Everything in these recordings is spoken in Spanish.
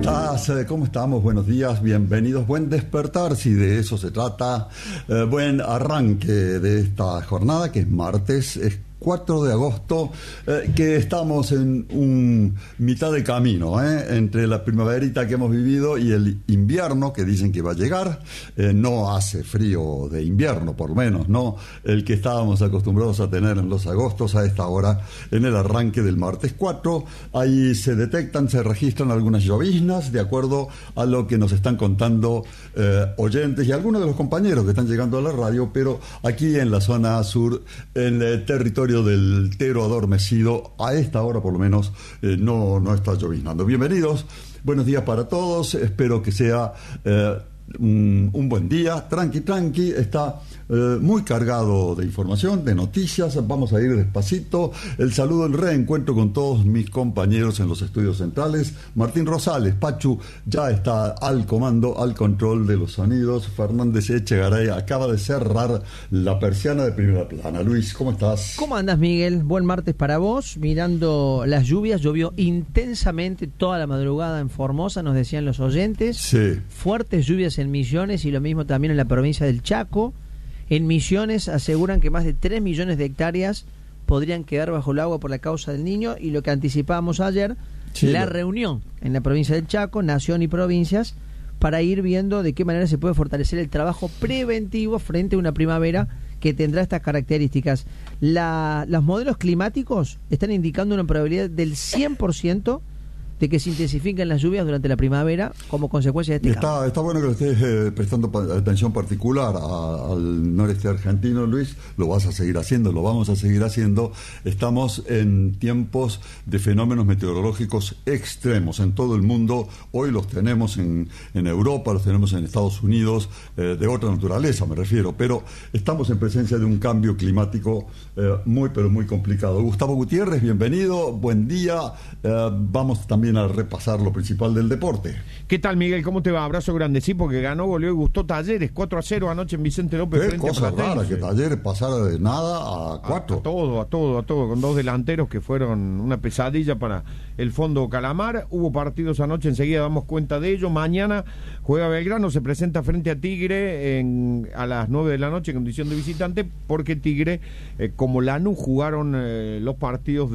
estás? ¿Cómo estamos? Buenos días, bienvenidos. Buen despertar, si de eso se trata. Buen arranque de esta jornada, que es martes, es 4 de agosto, que estamos en un mitad de camino, entre la primaverita que hemos vivido y el invierno que dicen que va a llegar. No hace frío de invierno, por lo menos, no el que estábamos acostumbrados a tener en los agostos a esta hora, en el arranque del martes 4. Ahí se detectan, se registran algunas lloviznas, de acuerdo a lo que nos están contando oyentes y algunos de los compañeros que están llegando a la radio, pero aquí en la zona sur, en el territorio del Tero adormecido, a esta hora por lo menos no está lloviznando. Bienvenidos, buenos días para todos, espero que sea un buen día, tranqui, está muy cargado de información, de noticias. Vamos a ir despacito. El saludo, el reencuentro con todos mis compañeros en los estudios centrales. Martín Rosales, Pachu, ya está al comando, al control de los sonidos. Fernández Echegaray acaba de cerrar la persiana de primera plana. Luis, ¿cómo estás? ¿Cómo andas, Miguel? Buen martes para vos. Mirando las lluvias, llovió intensamente toda la madrugada en Formosa, nos decían los oyentes. Sí. Fuertes lluvias en Misiones y lo mismo también en la provincia del Chaco. En Misiones aseguran que más de 3 millones de hectáreas podrían quedar bajo el agua por la causa del Niño, y lo que anticipábamos ayer, sí, la reunión en la provincia del Chaco, Nación y provincias, para ir viendo de qué manera se puede fortalecer el trabajo preventivo frente a una primavera que tendrá estas características. Los modelos climáticos están indicando una probabilidad del 100% de que se intensifiquen las lluvias durante la primavera como consecuencia de este cambio. Está bueno que le estés prestando atención particular al noreste argentino, Luis. Lo vas a seguir haciendo, lo vamos a seguir haciendo. Estamos en tiempos de fenómenos meteorológicos extremos en todo el mundo. Hoy los tenemos en Europa, los tenemos en Estados Unidos, de otra naturaleza me refiero, pero estamos en presencia de un cambio climático muy complicado. Gustavo Gutiérrez, bienvenido, buen día. Vamos también a repasar lo principal del deporte. ¿Qué tal, Miguel? ¿Cómo te va? Abrazo grande. Sí, porque ganó, volvió y gustó Talleres 4-0 anoche en Vicente López. Qué frente cosa a Platense. rara que Talleres pasara de nada a 4. A todo, con 2 delanteros que fueron una pesadilla para el fondo Calamar. Hubo partidos anoche, enseguida damos cuenta de ello. Mañana juega Belgrano, se presenta frente a Tigre a las 9 de la noche en condición de visitante, porque Tigre, como Lanús, jugaron los partidos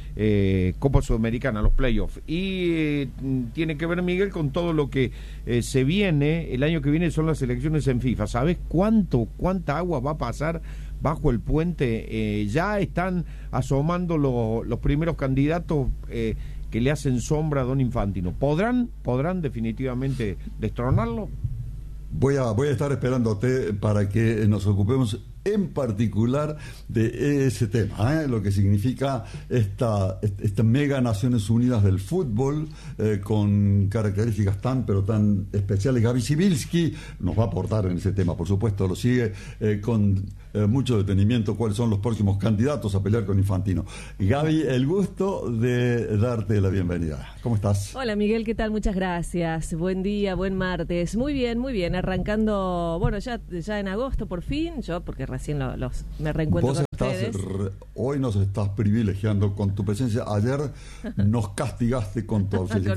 de Copa Sudamericana, los playoffs. Y tiene que ver, Miguel, con todo lo que se viene. El año que viene son las elecciones en FIFA. ¿Sabés cuánta agua va a pasar bajo el puente? Ya están asomando los primeros candidatos que le hacen sombra a Don Infantino. ¿Podrán definitivamente destronarlo? Voy a estar esperándote para que nos ocupemos en particular de ese tema, lo que significa esta mega Naciones Unidas del fútbol, con características tan especiales. Gaby Sibilski nos va a aportar en ese tema, por supuesto, lo sigue con mucho detenimiento cuáles son los próximos candidatos a pelear con Infantino. Gaby, el gusto de darte la bienvenida. ¿Cómo estás? Hola, Miguel, ¿qué tal? Muchas gracias. Buen día, buen martes. Muy bien, arrancando, bueno, ya en agosto por fin, yo porque recién me reencuentro con ustedes. Hoy nos estás privilegiando con tu presencia. Ayer nos castigaste con tu ausencia.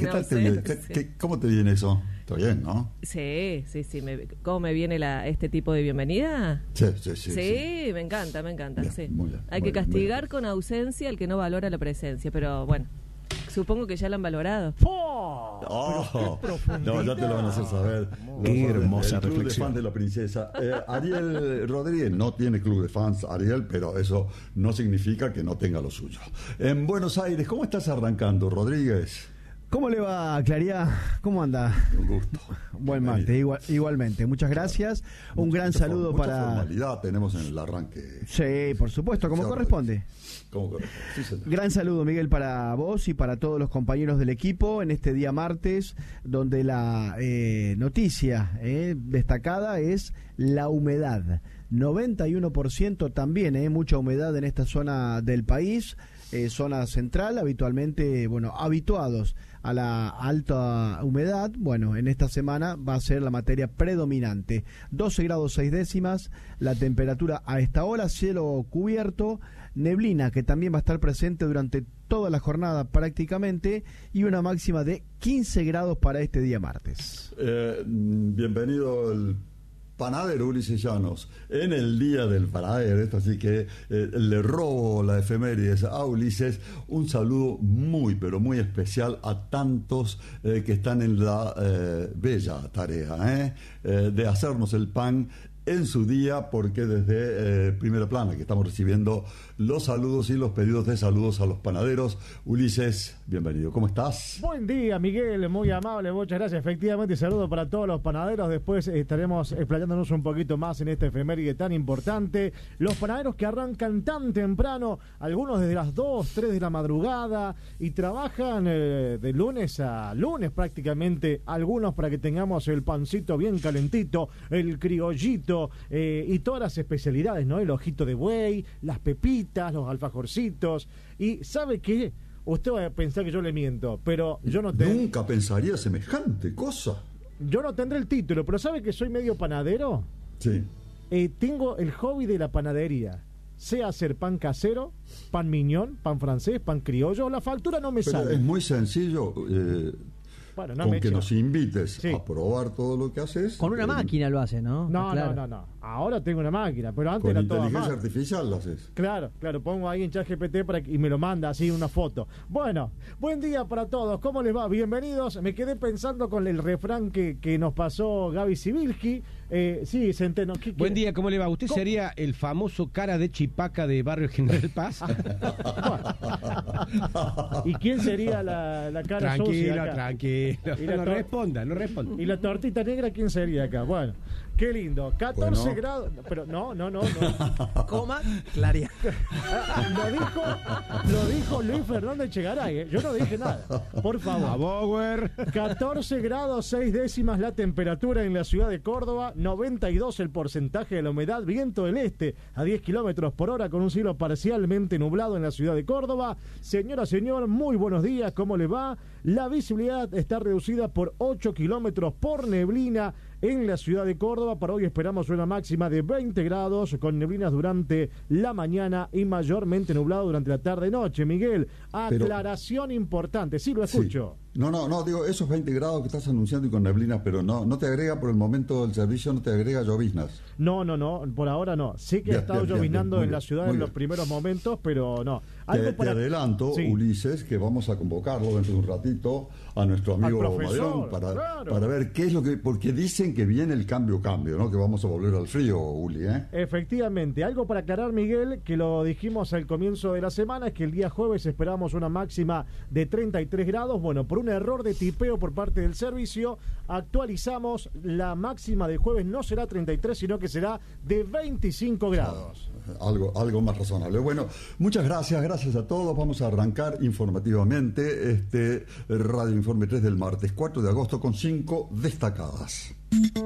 ¿Cómo te viene eso? Está bien, ¿no? Sí. ¿Cómo me viene este tipo de bienvenida? Sí. Sí, me encanta. Bien, Sí. Muy bien, Hay que castigar con ausencia al que no valora la presencia, pero bueno, supongo que ya lo han valorado. No, ya te lo van a hacer saber. Qué hermosa el club reflexión. de fans de la princesa. Ariel Rodríguez no tiene club de fans, Ariel, pero eso no significa que no tenga lo suyo. En Buenos Aires, ¿cómo estás arrancando, Rodríguez? ¿Cómo le va, Claridad? ¿Cómo anda? Un gusto. Buen martes, igualmente. Muchas gracias. Un gran saludo mucha para... formalidad tenemos en el arranque. Sí, por supuesto, como corresponde. Sí, señor. Gran saludo, Miguel, para vos y para todos los compañeros del equipo en este día martes, donde la noticia destacada es la humedad. 91% también, mucha humedad en esta zona del país. Zona central, habitualmente, habituados a la alta humedad, en esta semana va a ser la materia predominante. 12 grados 6 décimas, la temperatura a esta hora, cielo cubierto, neblina que también va a estar presente durante toda la jornada prácticamente, y una máxima de 15 grados para este día martes. Bienvenido el panadero Ulises Llanos en el día del panadero, esto, así que le robo la efemérides a Ulises. Un saludo muy pero muy especial a tantos que están en la bella tarea de hacernos el pan en su día, porque desde Primera Plana que estamos recibiendo los saludos y los pedidos de saludos a los panaderos. Ulises, bienvenido, ¿cómo estás? Buen día, Miguel, muy amable, muchas gracias. Efectivamente, saludo para todos los panaderos. Después estaremos explayándonos un poquito más en esta efeméride tan importante. Los panaderos que arrancan tan temprano, algunos desde las 2, 3 de la madrugada, y trabajan de lunes a lunes prácticamente, algunos para que tengamos el pancito bien calentito, el criollito, y todas las especialidades, ¿no? El ojito de buey, las pepitas, los alfajorcitos. Y ¿sabe qué? Usted va a pensar que yo le miento, pero yo no tengo... Nunca pensaría semejante cosa. Yo no tendré el título, pero ¿sabe que soy medio panadero? Sí. Tengo el hobby de la panadería. Sé hacer pan casero, pan miñón, pan francés, pan criollo. La factura no me Pero sale. es muy sencillo. Bueno, no con me que echo. nos invites Sí. a probar todo lo que haces. Con una máquina lo hace, ¿no? No, Claro. no. Ahora tengo una máquina, pero antes Con era todo a inteligencia mano. artificial lo haces. Claro, pongo ahí en ChatGPT y me lo manda así una foto. Bueno, buen día para todos, ¿cómo les va? Bienvenidos. Me quedé pensando con el refrán que nos pasó Gaby Sibilski. Sí, Centeno. Buen día, ¿cómo le va? ¿Usted ¿Cómo? sería el famoso cara de Chipaca de Barrio General Paz? ¿Y quién sería la cara sucia acá? Tranquilo. Y la No tor- responda. ¿Y la tortita negra quién sería acá? Bueno, qué lindo. 14 Bueno. grados. Pero no. Coma, Claria. Lo dijo Luis Fernández Chegaray, ¿eh? Yo no dije nada. Por A favor. Bower. 14 grados 6 décimas la temperatura en la ciudad de Córdoba, 92 el porcentaje de la humedad, viento del este a 10 kilómetros por hora con un cielo parcialmente nublado en la ciudad de Córdoba. Señora, señor, muy buenos días, ¿cómo le va? La visibilidad está reducida por 8 kilómetros por neblina en la ciudad de Córdoba. Para hoy esperamos una máxima de 20 grados con neblinas durante la mañana y mayormente nublado durante la tarde-noche. Miguel, Pero- aclaración importante, sí lo escucho. Sí. No, digo, esos 20 grados que estás anunciando y con neblinas, pero no te agrega por el momento el servicio, no te agrega lloviznas. No, por ahora no. Sé que ha Bien, estado bien, llovinando muy en la bien, ciudad muy en los bien. primeros momentos, pero no. Te adelanto, Sí. Ulises, que vamos a convocarlo dentro de un ratito a nuestro amigo profesor, Mayón claro. para ver qué es lo que... Porque dicen que viene el cambio, ¿no? Que vamos a volver al frío, Uli, ¿eh? Efectivamente, algo para aclarar, Miguel, que lo dijimos al comienzo de la semana, es que el día jueves esperamos una máxima de 33 grados. Bueno, por un error de tipeo por parte del servicio, actualizamos la máxima del jueves, no será 33, sino que será de 25 grados. Algo más razonable. Bueno, muchas gracias a todos. Vamos a arrancar informativamente este Radio Informe 3 del martes 4 de agosto con 5 destacadas.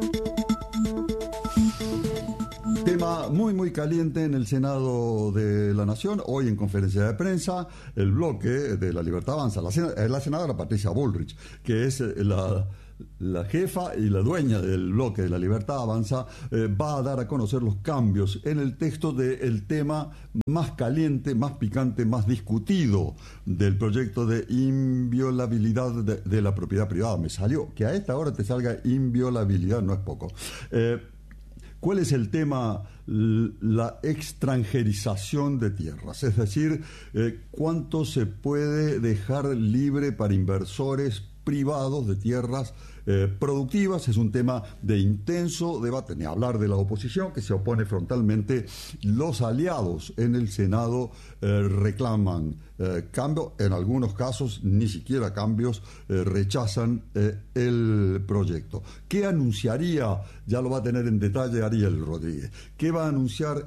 Tema muy caliente en el Senado de la Nación. Hoy en conferencia de prensa, el bloque de La Libertad Avanza, la senadora Patricia Bullrich, que es la jefa y la dueña del bloque de La Libertad Avanza, va a dar a conocer los cambios en el texto del tema más caliente, más picante, más discutido del proyecto de inviolabilidad de la propiedad privada. Me salió, que a esta hora te salga inviolabilidad, no es poco. ¿Cuál es el tema? La extranjerización de tierras, es decir, cuánto se puede dejar libre para inversores privados de tierras productivas. Es un tema de intenso debate, ni hablar de la oposición, que se opone frontalmente. Los aliados en el Senado reclaman cambio, en algunos casos ni siquiera cambios, rechazan el proyecto. ¿Qué anunciaría? Ya lo va a tener en detalle Ariel Rodríguez. ¿Qué va a anunciar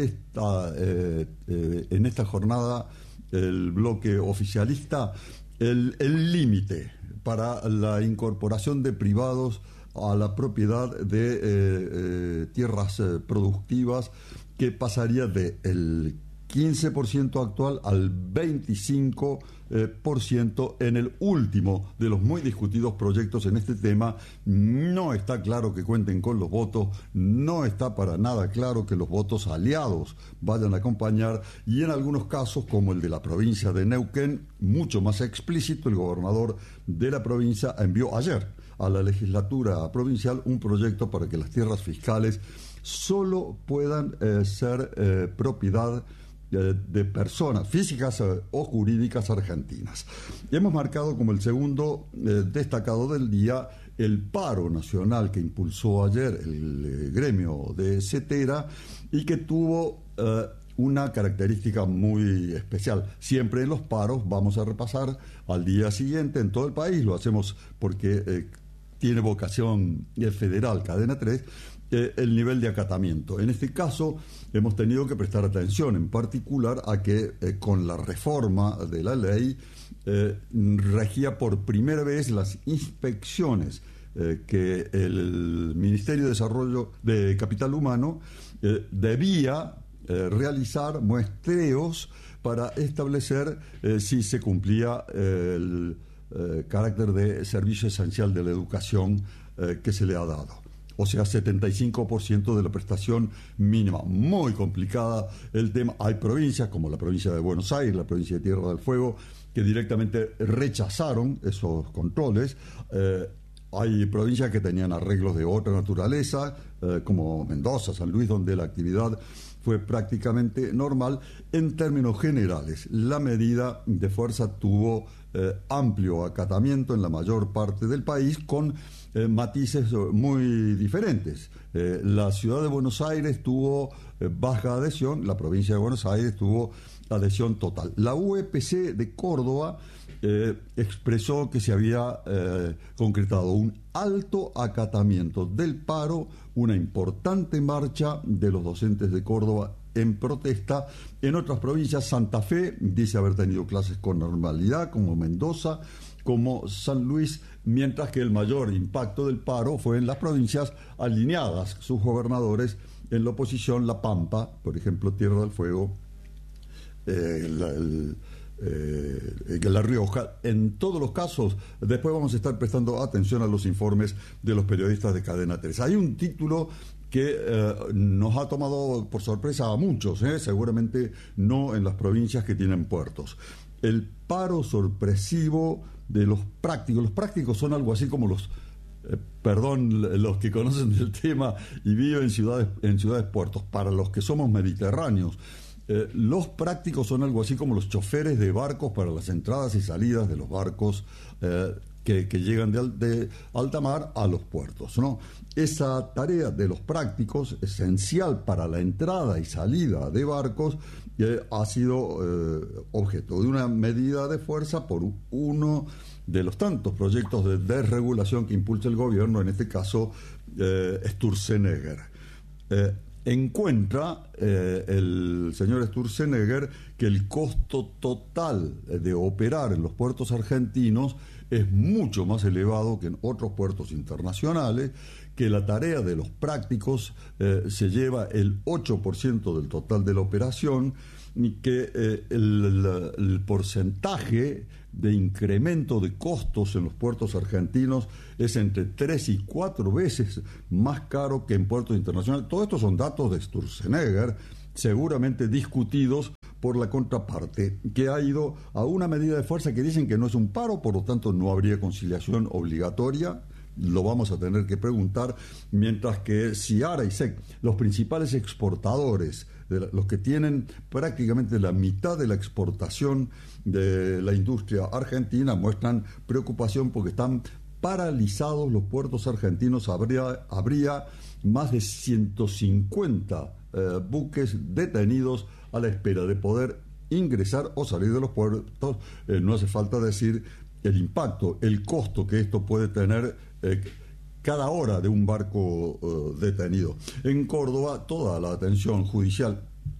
en esta jornada el bloque oficialista? El límite para la incorporación de privados a la propiedad de tierras productivas, que pasaría del 15% actual al 25% en el último de los muy discutidos proyectos en este tema. No está claro que cuenten con los votos, no está para nada claro que los votos aliados vayan a acompañar, y en algunos casos, como el de la provincia de Neuquén, mucho más explícito, el gobernador de la provincia envió ayer a la legislatura provincial un proyecto para que las tierras fiscales solo puedan ser propiedad de personas físicas o jurídicas argentinas. Hemos marcado como el segundo destacado del día el paro nacional que impulsó ayer el gremio de Cetera y que tuvo una característica muy especial. Siempre en los paros vamos a repasar al día siguiente en todo el país, lo hacemos porque tiene vocación federal, Cadena 3, el nivel de acatamiento. En este caso hemos tenido que prestar atención en particular a que con la reforma de la ley regía por primera vez las inspecciones que el Ministerio de Desarrollo de Capital Humano debía realizar muestreos para establecer si se cumplía el carácter de servicio esencial de la educación que se le ha dado. O sea, 75% de la prestación mínima. Muy complicada el tema. Hay provincias, como la provincia de Buenos Aires, la provincia de Tierra del Fuego, que directamente rechazaron esos controles. Hay provincias que tenían arreglos de otra naturaleza, como Mendoza, San Luis, donde la actividad fue prácticamente normal. En términos generales, la medida de fuerza tuvo amplio acatamiento en la mayor parte del país, con matices muy diferentes. La ciudad de Buenos Aires tuvo baja adhesión, la provincia de Buenos Aires tuvo adhesión total. La UEPC de Córdoba expresó que se había concretado un alto acatamiento del paro, una importante marcha de los docentes de Córdoba en protesta. En otras provincias, Santa Fe dice haber tenido clases con normalidad, como Mendoza, como San Luis, mientras que el mayor impacto del paro fue en las provincias alineadas, sus gobernadores en la oposición, La Pampa, por ejemplo, Tierra del Fuego, La Rioja. En todos los casos, después vamos a estar prestando atención a los informes de los periodistas de Cadena 3. Hay un título que nos ha tomado por sorpresa a muchos, seguramente no en las provincias que tienen puertos. El paro sorpresivo de los prácticos. Los prácticos son algo así como los que conocen el tema y viven en ciudades puertos. Para los que somos mediterráneos, los prácticos son algo así como los choferes de barcos para las entradas y salidas de los barcos que llegan de alta mar a los puertos, ¿no? Esa tarea de los prácticos, esencial para la entrada y salida de barcos, ha sido objeto de una medida de fuerza por uno de los tantos proyectos de desregulación que impulsa el gobierno, en este caso Sturzenegger. Encuentra el señor Sturzenegger que el costo total de operar en los puertos argentinos es mucho más elevado que en otros puertos internacionales, que la tarea de los prácticos se lleva el 8% del total de la operación, y que el porcentaje de incremento de costos en los puertos argentinos es entre 3 y 4 veces más caro que en puertos internacionales. Todos estos son datos de Sturzenegger, seguramente discutidos por la contraparte, que ha ido a una medida de fuerza que dicen que no es un paro, por lo tanto no habría conciliación obligatoria. Lo vamos a tener que preguntar, mientras que Ciara y SEC, los principales exportadores, los que tienen prácticamente la mitad de la exportación de la industria argentina, muestran preocupación porque están paralizados los puertos argentinos. Habría más de 150 buques detenidos a la espera de poder ingresar o salir de los puertos. No hace falta decir el impacto, el costo que esto puede tener cada hora de un barco detenido. En Córdoba, toda la atención judicial,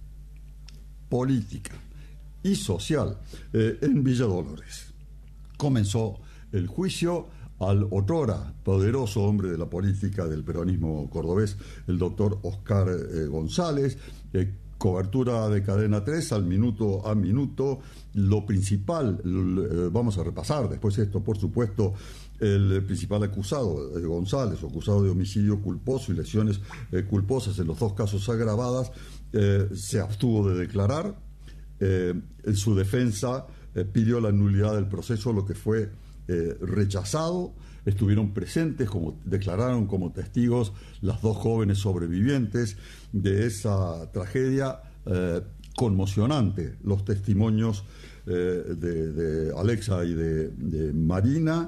política y social en Villa Dolores. Comenzó el juicio al otrora poderoso hombre de la política del peronismo cordobés, el doctor Oscar González, cobertura de Cadena 3 al minuto a minuto. Lo principal, vamos a repasar después esto, por supuesto. El principal acusado, González, acusado de homicidio culposo y lesiones culposas en los 2 casos agravadas, se abstuvo de declarar. En su defensa pidió la nulidad del proceso, lo que fue rechazado. Estuvieron presentes, declararon como testigos las 2 jóvenes sobrevivientes de esa tragedia conmocionante. Los testimonios de Alexa y de Marina.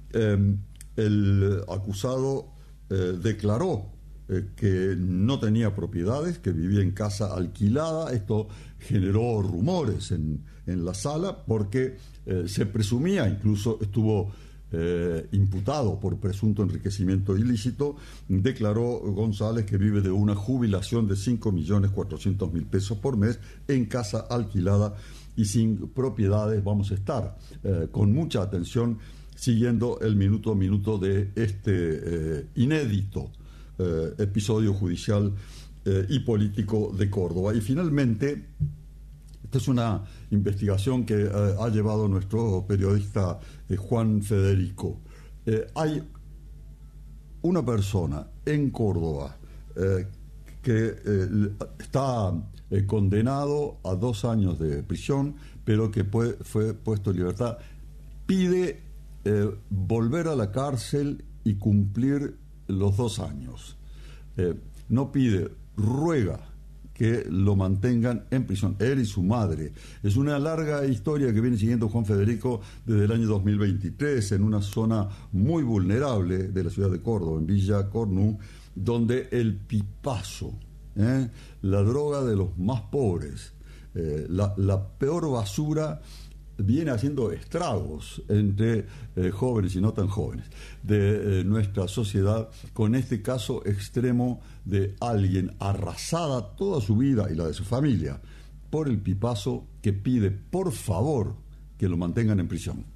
El acusado declaró que no tenía propiedades, que vivía en casa alquilada. Esto generó rumores en la sala porque se presumía, incluso estuvo imputado por presunto enriquecimiento ilícito. Declaró González que vive de una jubilación de 5.400.000 pesos por mes en casa alquilada y sin propiedades. Vamos a estar con mucha atención siguiendo el minuto a minuto de este inédito episodio judicial y político de Córdoba. Y finalmente, esta es una investigación que ha llevado nuestro periodista Juan Federico. Hay una persona en Córdoba que está condenado a 2 años de prisión, pero que fue puesto en libertad. Pide volver a la cárcel y cumplir los 2 años. No pide, ruega que lo mantengan en prisión, él y su madre. Es una larga historia que viene siguiendo Juan Federico desde el año 2023 en una zona muy vulnerable de la ciudad de Córdoba, en Villa Cornú, donde el pipazo, la droga de los más pobres, la peor basura, viene haciendo estragos entre jóvenes y no tan jóvenes de nuestra sociedad, con este caso extremo de alguien arrasada toda su vida y la de su familia por el pipazo, que pide por favor que lo mantengan en prisión.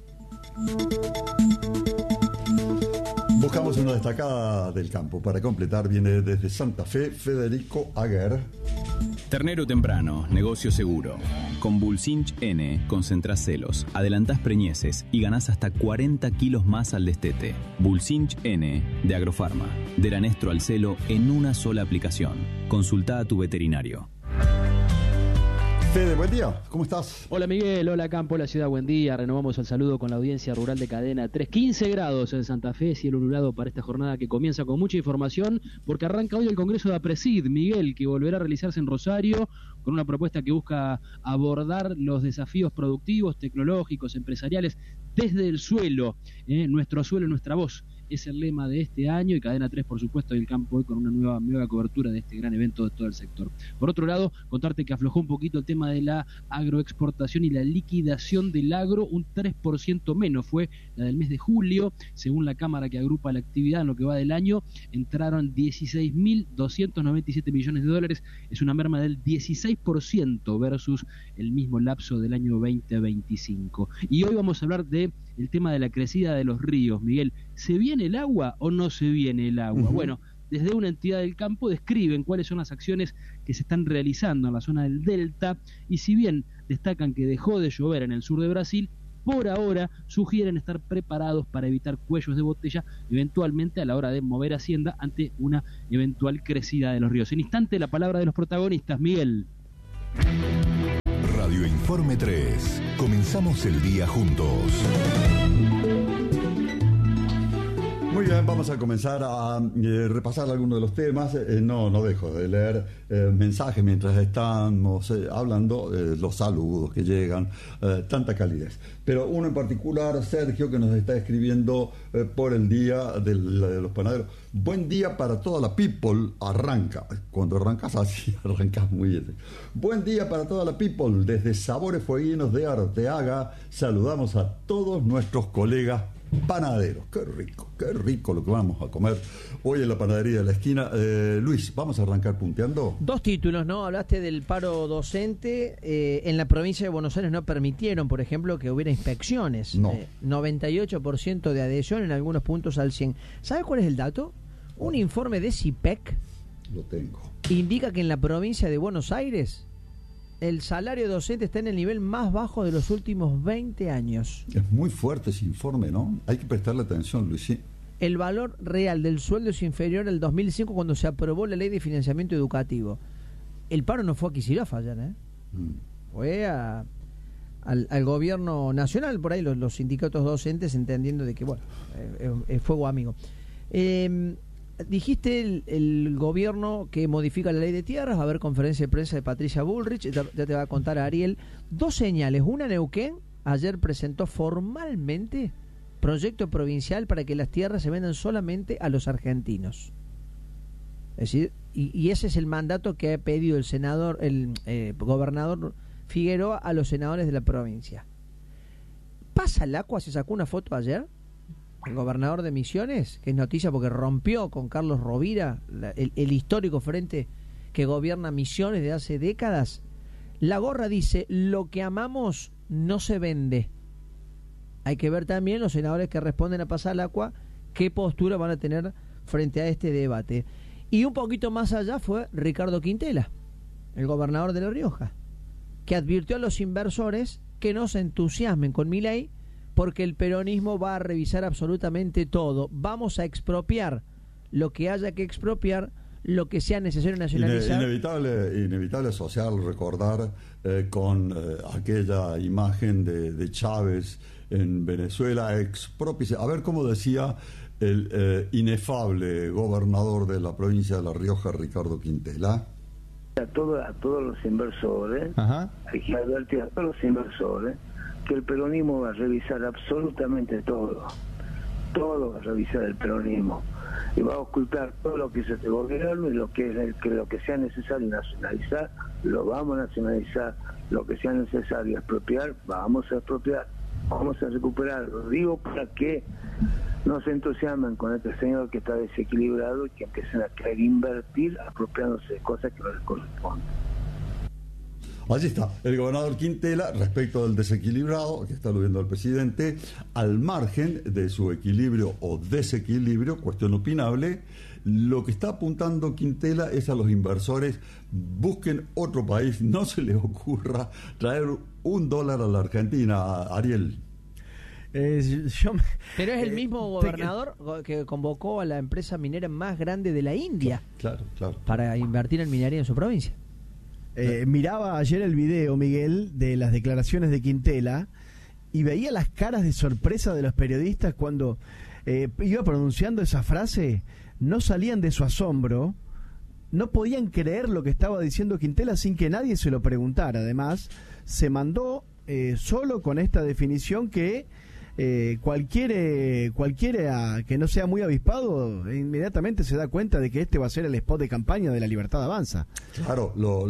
Buscamos una destacada del campo. Para completar, viene desde Santa Fe Federico Aguer. Ternero temprano, negocio seguro. Con Bulsinch N concentrás celos, adelantás preñeces y ganás hasta 40 kilos más al destete. Bulsinch N de Agrofarma. De Lanestro al celo en una sola aplicación. Consultá a tu veterinario. Fede, buen día, ¿cómo estás? Hola Miguel, hola Campo, hola Ciudad, buen día. Renovamos el saludo con la audiencia rural de Cadena 3. 15 grados en Santa Fe, cielo nublado para esta jornada que comienza con mucha información, porque arranca hoy el Congreso de APRESID, Miguel, que volverá a realizarse en Rosario, con una propuesta que busca abordar los desafíos productivos, tecnológicos, empresariales, desde el suelo. Nuestro suelo, nuestra voz. Es el lema de este año, y Cadena 3, por supuesto, del campo hoy con una nueva cobertura de este gran evento de todo el sector. Por otro lado, contarte que aflojó un poquito el tema de la agroexportación y la liquidación del agro, un 3% menos fue la del mes de julio, según la Cámara que agrupa la actividad en lo que va del año, entraron 16.297 millones de dólares, es una merma del 16% versus el mismo lapso del año 2025. Y hoy vamos a hablar de el tema de la crecida de los ríos, Miguel. ¿Se viene el agua o no se viene el agua? Bueno, desde una entidad del campo describen cuáles son las acciones que se están realizando en la zona del Delta, y si bien destacan que dejó de llover en el sur de Brasil, por ahora sugieren estar preparados para evitar cuellos de botella eventualmente a la hora de mover hacienda ante una eventual crecida de los ríos. En instante, la palabra de los protagonistas, Miguel. Radio Informe 3. Comenzamos el día juntos. Muy bien, vamos a comenzar a repasar algunos de los temas. No dejo de leer mensajes mientras estamos hablando, los saludos que llegan, tanta calidez. Pero uno en particular, Sergio, que nos está escribiendo por el Día de los Panaderos. Buen día para toda la people. Arranca. Cuando arrancas así, arrancas muy bien. Buen día para toda la people. Desde Sabores Fueguinos de Arteaga, saludamos a todos nuestros colegas panaderos. Qué rico lo que vamos a comer hoy en la panadería de la esquina. Luis, vamos a arrancar punteando. 2 títulos, ¿no? Hablaste del paro docente. En la provincia de Buenos Aires no permitieron, por ejemplo, que hubiera inspecciones. No. 98% de adhesión, en algunos puntos al 100%. ¿Sabes cuál es el dato? Un informe de CIPEC lo tengo, indica que en la provincia de Buenos Aires el salario docente está en el nivel más bajo de los últimos 20 años. Es muy fuerte ese informe, ¿no? Hay que prestarle atención, Luis. Sí. El valor real del sueldo es inferior al 2005 cuando se aprobó la ley de financiamiento educativo. El paro no fue a Kicillof ayer, ¿eh? Fue al gobierno nacional, por ahí los sindicatos docentes entendiendo de que, bueno, es fuego amigo. Dijiste el gobierno que modifica la ley de tierras, va a haber conferencia de prensa de Patricia Bullrich, ya te va a contar a Ariel. Dos señales, una Neuquén, ayer presentó formalmente proyecto provincial para que las tierras se vendan solamente a los argentinos. Es decir, y ese es el mandato que ha pedido el gobernador Figueroa a los senadores de la provincia. ¿Pasa el agua? Se sacó una foto ayer, el gobernador de Misiones, que es noticia porque rompió con Carlos Rovira, el histórico frente que gobierna Misiones de hace décadas. La gorra dice: lo que amamos no se vende. Hay que ver también los senadores que responden a pasar el agua, qué postura van a tener frente a este debate. Y un poquito más allá fue Ricardo Quintela, el gobernador de La Rioja, que advirtió a los inversores que no se entusiasmen con Milei porque el peronismo va a revisar absolutamente todo. Vamos a expropiar lo que haya que expropiar, lo que sea necesario nacionalizar. Inevitable social recordar con aquella imagen de Chávez en Venezuela, exprópiese. A ver cómo decía el inefable gobernador de la provincia de La Rioja, Ricardo Quintela. A todos los inversores, hay que advertir a todos los inversores que el peronismo va a revisar absolutamente todo va a revisar el peronismo y va a ocultar todo lo que es este gobierno y lo que sea necesario nacionalizar, lo vamos a nacionalizar, lo que sea necesario expropiar, vamos a expropiar, vamos a recuperar. Lo digo para que no se entusiasmen con este señor que está desequilibrado y que empiecen a querer invertir apropiándose de cosas que no les corresponden. Allí está, el gobernador Quintela, respecto del desequilibrado que está aludiendo el presidente, al margen de su equilibrio o desequilibrio, cuestión opinable, lo que está apuntando Quintela es a los inversores: busquen otro país, no se les ocurra traer $1 a la Argentina, Ariel. Pero es el mismo gobernador que convocó a la empresa minera más grande de la India claro. para invertir en minería en su provincia. Miraba ayer el video, Miguel, de las declaraciones de Quintela y veía las caras de sorpresa de los periodistas cuando iba pronunciando esa frase. No salían de su asombro, no podían creer lo que estaba diciendo Quintela sin que nadie se lo preguntara. Además, se mandó solo con esta definición que cualquiera que no sea muy avispado inmediatamente se da cuenta de que este va a ser el spot de campaña de La Libertad Avanza. Claro,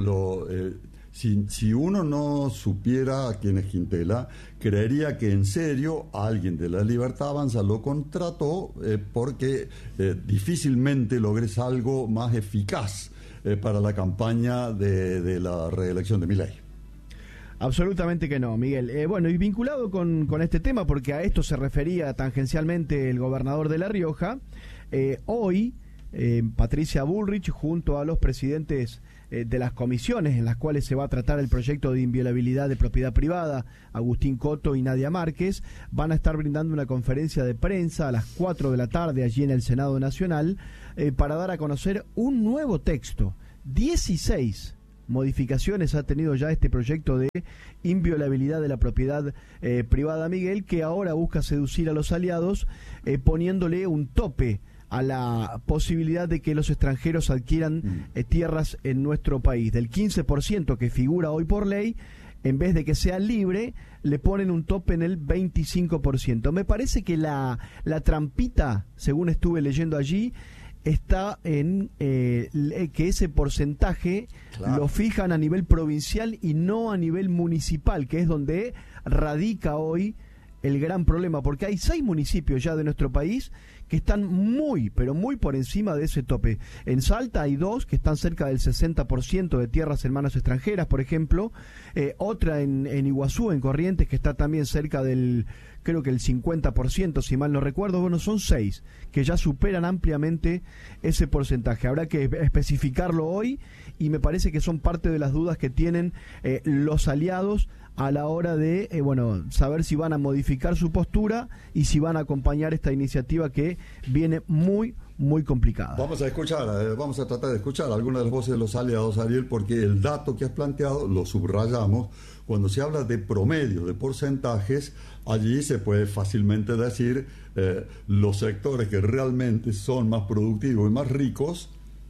si uno no supiera quién es Quintela, creería que en serio alguien de La Libertad Avanza lo contrató porque difícilmente logres algo más eficaz para la campaña de la reelección de Milei. Absolutamente que no, Miguel. Bueno, y vinculado con este tema, porque a esto se refería tangencialmente el gobernador de La Rioja, hoy Patricia Bullrich, junto a los presidentes de las comisiones en las cuales se va a tratar el proyecto de inviolabilidad de propiedad privada, Agustín Coto y Nadia Márquez, van a estar brindando una conferencia de prensa a las 4 de la tarde allí en el Senado Nacional para dar a conocer un nuevo texto. 16 modificaciones ha tenido ya este proyecto de inviolabilidad de la propiedad privada, Miguel, que ahora busca seducir a los aliados poniéndole un tope a la posibilidad de que los extranjeros adquieran tierras en nuestro país. Del 15% que figura hoy por ley, en vez de que sea libre, le ponen un tope en el 25%. Me parece que la trampita, según estuve leyendo allí, está en que ese porcentaje lo fijan a nivel provincial y no a nivel municipal, que es donde radica hoy el gran problema, porque hay 6 municipios ya de nuestro país que están muy, pero muy por encima de ese tope. En Salta hay 2 que están cerca del 60% de tierras en manos extranjeras, por ejemplo, otra en Iguazú, en Corrientes, que está también cerca del creo que el 50%, si mal no recuerdo. Bueno, son 6 que ya superan ampliamente ese porcentaje. Habrá que especificarlo hoy y me parece que son parte de las dudas que tienen los aliados a la hora de saber si van a modificar su postura y si van a acompañar esta iniciativa que viene muy complicada. Vamos a tratar de escuchar algunas de las voces de los aliados, Ariel, porque el dato que has planteado lo subrayamos. Cuando se habla de promedio, de porcentajes, allí se puede fácilmente decir los sectores que realmente son más productivos y más ricos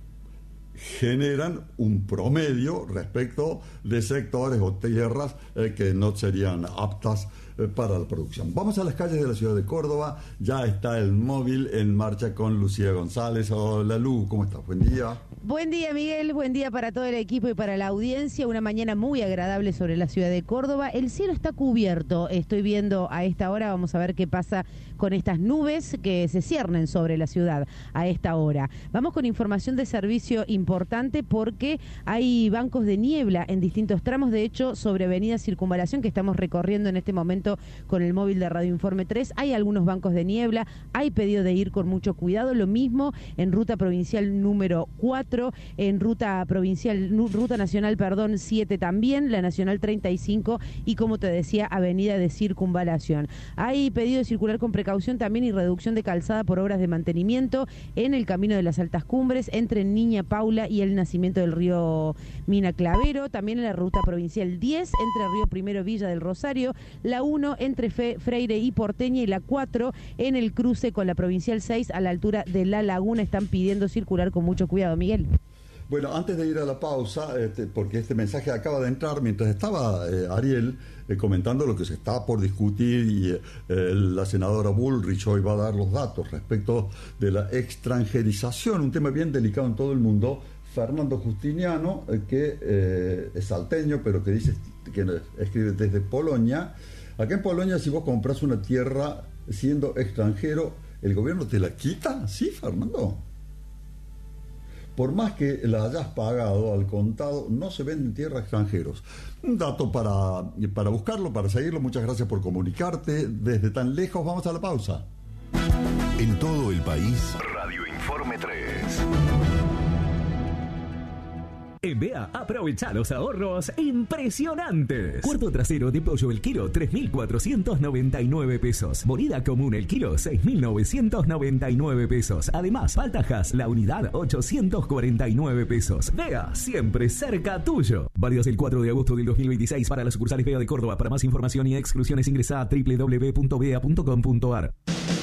generan un promedio respecto de sectores o tierras que no serían aptas para la producción. Vamos a las calles de la ciudad de Córdoba. Ya está el móvil en marcha con Lucía González. Hola Lu, ¿cómo estás? Buen día. Buen día, Miguel, buen día para todo el equipo y para la audiencia. Una mañana muy agradable sobre la ciudad de Córdoba. El cielo está cubierto, estoy viendo a esta hora, vamos a ver qué pasa con estas nubes que se ciernen sobre la ciudad a esta hora. Vamos con información de servicio importante porque hay bancos de niebla en distintos tramos, de hecho, sobre Avenida Circunvalación, que estamos recorriendo en este momento con el móvil de Radio Informe 3, hay algunos bancos de niebla, hay pedido de ir con mucho cuidado, lo mismo en ruta provincial número 4, en ruta nacional 7 también, la nacional 35 y como te decía, avenida de Circunvalación. Hay pedido de circular con precaución también y reducción de calzada por obras de mantenimiento en el camino de las Altas Cumbres, entre Niña Paula y el nacimiento del río Mina Clavero, también en la ruta provincial 10, entre Río Primero Villa del Rosario, la 1 entre Freire y Porteña y la 4 en el cruce con la provincial 6 a la altura de La Laguna. Están pidiendo circular con mucho cuidado, Miguel. Bueno, antes de ir a la pausa, porque este mensaje acaba de entrar mientras estaba Ariel comentando lo que se está por discutir y la senadora Bullrich hoy va a dar los datos respecto de la extranjerización, un tema bien delicado en todo el mundo. Fernando Justiniano, que es salteño, pero que dice que escribe desde Polonia. Acá en Polonia, si vos compras una tierra siendo extranjero, ¿el gobierno te la quita? Sí, Fernando. Por más que la hayas pagado al contado, no se venden tierras extranjeros. Un dato para buscarlo, para seguirlo. Muchas gracias por comunicarte desde tan lejos. Vamos a la pausa. En todo el país, Radio Informe 3. En BEA, aprovecha los ahorros impresionantes. Cuarto trasero de pollo el kilo, 3.499 pesos. Molida común el kilo, 6.999 pesos. Además, faltajas la unidad, 849 pesos. BEA, siempre cerca tuyo. Válidos el 4 de agosto del 2026 para las sucursales BEA de Córdoba. Para más información y exclusiones ingresa a www.bea.com.ar.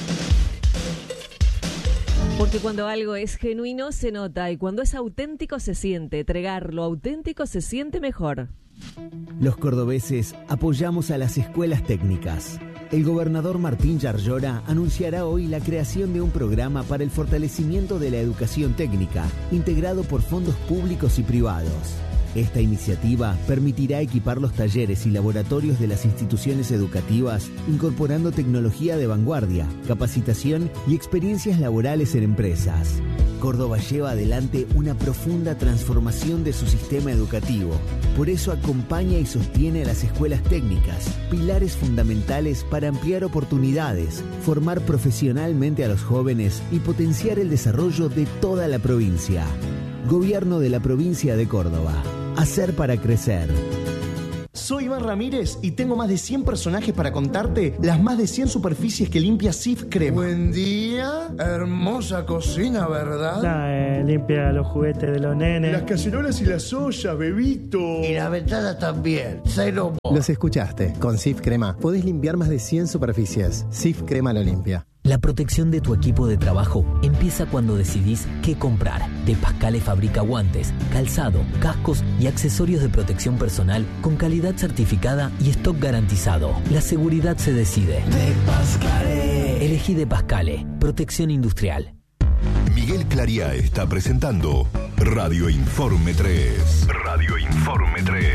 Porque cuando algo es genuino se nota y cuando es auténtico se siente. Entregar lo auténtico se siente mejor. Los cordobeses apoyamos a las escuelas técnicas. El gobernador Martín Yarlora anunciará hoy la creación de un programa para el fortalecimiento de la educación técnica, integrado por fondos públicos y privados. Esta iniciativa permitirá equipar los talleres y laboratorios de las instituciones educativas, incorporando tecnología de vanguardia, capacitación y experiencias laborales en empresas. Córdoba lleva adelante una profunda transformación de su sistema educativo. Por eso acompaña y sostiene a las escuelas técnicas, pilares fundamentales para ampliar oportunidades, formar profesionalmente a los jóvenes y potenciar el desarrollo de toda la provincia. Gobierno de la provincia de Córdoba. Hacer para crecer. Soy Iván Ramírez y tengo más de 100 personajes para contarte las más de 100 superficies que limpia Sif Crema. Buen día, hermosa cocina, ¿verdad? Limpia los juguetes de los nenes. Las cacerolas y las ollas, bebito. Y la ventana también. Cero. Los escuchaste. Con Sif Crema podés limpiar más de 100 superficies. Sif Crema lo limpia. La protección de tu equipo de trabajo empieza cuando decidís qué comprar. De Pascale fabrica guantes, calzado, cascos y accesorios de protección personal con calidad certificada y stock garantizado. La seguridad se decide. De Pascale. Elegí De Pascale. Protección industrial. Miguel Clariá está presentando Radio Informe 3. Radio Informe 3.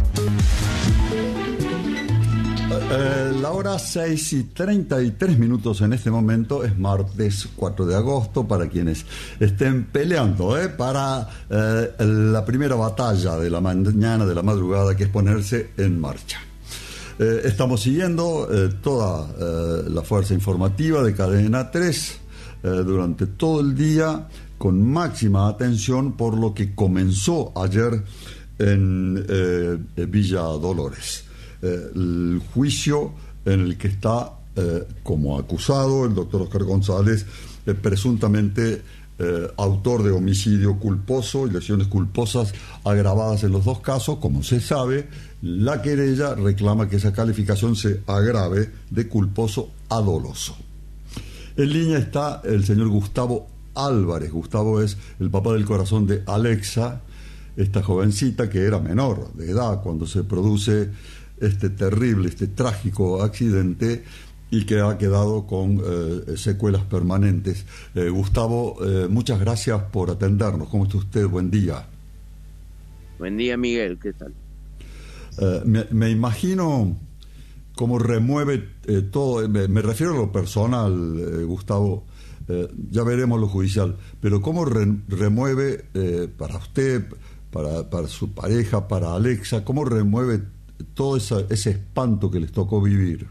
La hora 6:33 en este momento, es martes 4 de agosto, para quienes estén peleando para la primera batalla de la mañana, de la madrugada, que es ponerse en marcha. Estamos siguiendo toda la fuerza informativa de Cadena 3 durante todo el día con máxima atención por lo que comenzó ayer en Villa Dolores. El juicio en el que está como acusado el doctor Oscar González, presuntamente autor de homicidio culposo y lesiones culposas agravadas en los dos casos. Como se sabe, la querella reclama que esa calificación se agrave de culposo a doloso. En línea está el señor Gustavo Álvarez. Gustavo es el papá del corazón de Alexa, esta jovencita que era menor de edad cuando se produce este terrible, este trágico accidente y que ha quedado con secuelas permanentes. Gustavo, muchas gracias por atendernos. ¿Cómo está usted? Buen día. Buen día, Miguel. ¿Qué tal? Me imagino cómo remueve todo, me refiero a lo personal, Gustavo, ya veremos lo judicial, pero cómo remueve para usted, para su pareja, para Alexa, cómo remueve todo ese espanto que les tocó vivir.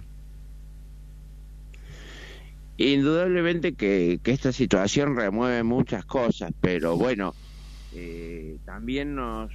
Indudablemente que esta situación remueve muchas cosas, pero bueno, también nos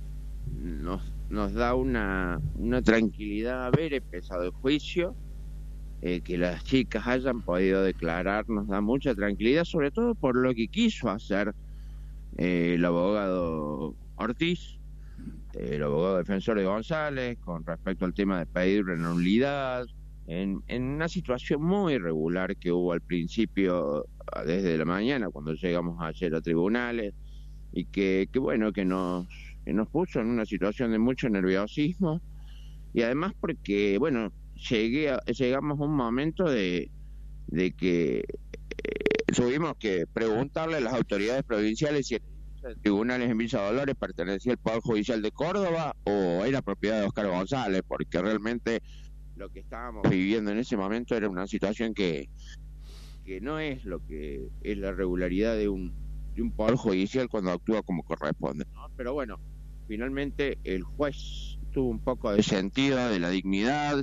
da una tranquilidad haber empezado el juicio, que las chicas hayan podido declarar, nos da mucha tranquilidad, sobre todo por lo que quiso hacer el abogado Ortiz, el abogado defensor de González, con respecto al tema de pedir una nulidad, en una situación muy irregular que hubo al principio, desde la mañana, cuando llegamos ayer a tribunales, y que bueno, que nos puso en una situación de mucho nerviosismo, y además porque, bueno, llegamos a un momento de que tuvimos que preguntarle a las autoridades provinciales si el tribunales en Villa Dolores pertenecía al Poder Judicial de Córdoba o era propiedad de Oscar González, porque realmente lo que estábamos viviendo en ese momento era una situación que no es lo que es la regularidad de un Poder Judicial cuando actúa como corresponde, ¿no? Pero bueno, finalmente el juez tuvo un poco de sentido de la dignidad,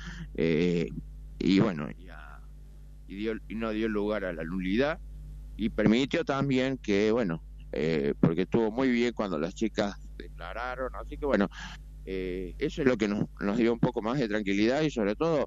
y bueno, y no dio lugar a la nulidad, y permitió también que, bueno, porque estuvo muy bien cuando las chicas declararon, así que bueno, eso es lo que nos dio un poco más de tranquilidad, y sobre todo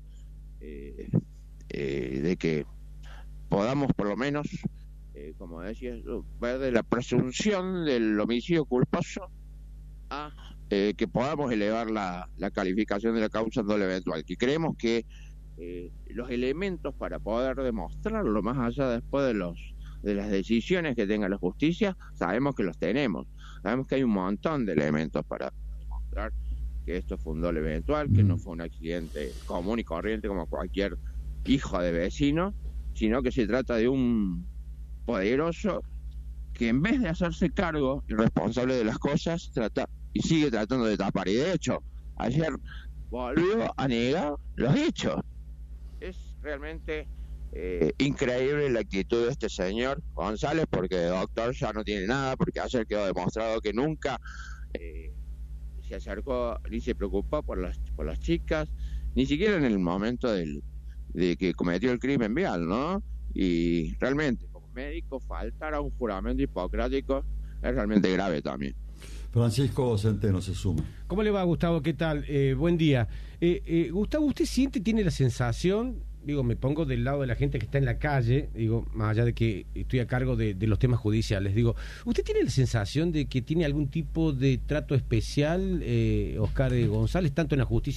de que podamos por lo menos, como decía, ver de la presunción del homicidio culposo a que podamos elevar la calificación de la causa en doble eventual, que creemos que los elementos para poder demostrarlo, más allá después de las decisiones que tenga la justicia, sabemos que los tenemos, sabemos que hay un montón de elementos para demostrar que esto fue un doble eventual, que no fue un accidente común y corriente como cualquier hijo de vecino, sino que se trata de un poderoso que, en vez de hacerse cargo y responsable de las cosas, trata y sigue tratando de tapar. Y de hecho, ayer volvió a negar los hechos. Es realmente increíble la actitud de este señor González, porque de doctor ya no tiene nada, porque ayer quedó demostrado que nunca se acercó ni se preocupó por las chicas, ni siquiera en el momento de que cometió el crimen vial, ¿no? Y realmente, como médico, faltar a un juramento hipocrático es realmente grave también. Francisco Centeno se suma. ¿Cómo le va, Gustavo? ¿Qué tal? Buen día. Gustavo, ¿usted tiene la sensación, digo, me pongo del lado de la gente que está en la calle, digo, más allá de que estoy a cargo de los temas judiciales, digo, ¿usted tiene la sensación de que tiene algún tipo de trato especial, Oscar González, tanto en la justicia